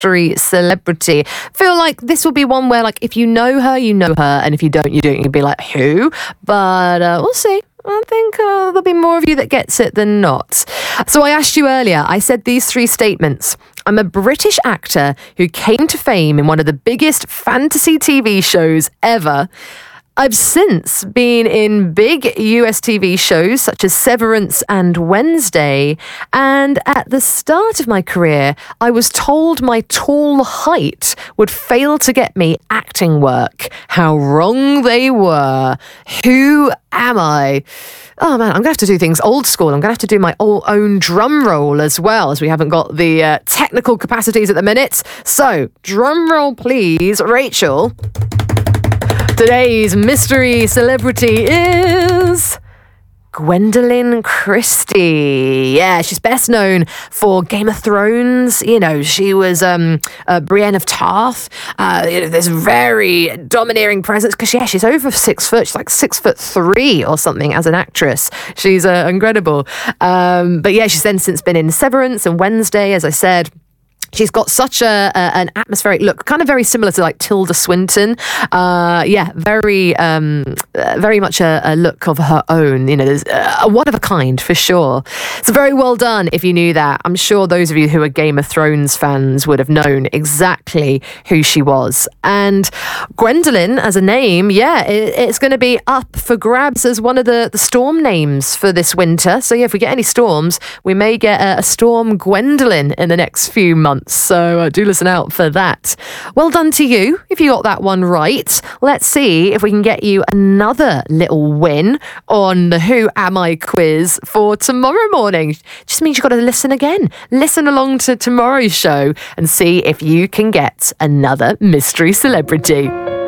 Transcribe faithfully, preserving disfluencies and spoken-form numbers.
mystery celebrity. Feel like this will be one where, like, if you know her, you know her, and if you don't, you don't. You'd be like, who? But uh, we'll see. I think uh, there'll be more of you that gets it than not. So I asked you earlier, I said these three statements. I'm a British actor who came to fame in one of the biggest fantasy T V shows ever. I've since been in big U S T V shows such as Severance and Wednesday, and at the start of my career, I was told my tall height would fail to get me acting work. How wrong they were. Who am I? Oh man, I'm going to have to do things old school. I'm going to have to do my own drum roll as well, as we haven't got the uh, technical capacities at the minute. So, drum roll please, Rachel. Today's mystery celebrity is Gwendoline Christie. Yeah, she's best known for Game of Thrones. You know, she was um, uh, Brienne of Tarth. Uh, you know, this very domineering presence because, yeah, she's over six foot. She's like six foot three or something as an actress. She's uh, incredible. Um, but yeah, she's then since been in Severance and Wednesday, as I said. She's got such a, a an atmospheric look, kind of very similar to like Tilda Swinton. Uh, yeah, very, um, uh, very much a, a look of her own. You know, there's a one of a kind for sure. So very well done if you knew that. I'm sure those of you who are Game of Thrones fans would have known exactly who she was. And Gwendoline as a name, yeah, it, it's going to be up for grabs as one of the, the storm names for this winter. So yeah, if we get any storms, we may get a, a storm Gwendoline in the next few months. So uh, do listen out for that. Well done to you if you got that one right. Let's see if we can get you another little win on the Who Am I quiz for tomorrow morning. Just means you've got to listen again. Listen along to tomorrow's show and see if you can get another mystery celebrity.